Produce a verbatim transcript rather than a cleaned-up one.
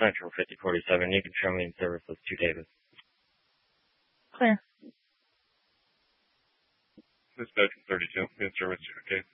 Central fifty forty-seven. You can show me in service with two Davis. Clear. This is Bedford thirty-two. In service, okay.